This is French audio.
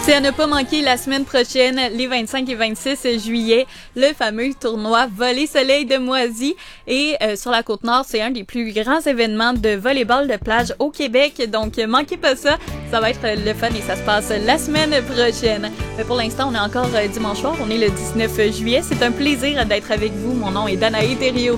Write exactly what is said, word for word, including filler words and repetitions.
C'est à ne pas manquer la semaine prochaine, les vingt-cinq et vingt-six juillet, le fameux tournoi Volley Soleil de Moisy. Et euh, sur la Côte-Nord, c'est un des plus grands événements de volleyball de plage au Québec. Donc, manquez pas ça. Ça va être le fun et ça se passe la semaine prochaine. Mais pour l'instant, on est encore dimanche soir. On est le dix-neuf juillet. C'est un plaisir d'être avec vous. Mon nom est Danae Thériault.